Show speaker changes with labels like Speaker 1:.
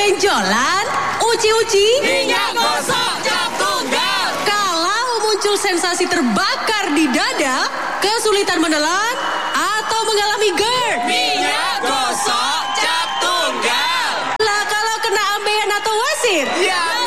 Speaker 1: benjolan, uci-uci,
Speaker 2: minyak gosok cap tunggal.
Speaker 1: kalau muncul sensasi terbakar di dada, kesulitan menelan, atau mengalami GERD,
Speaker 2: Minyak gosok cap tunggal.
Speaker 1: lah kalau kena ambeien atau wasir,
Speaker 2: Ya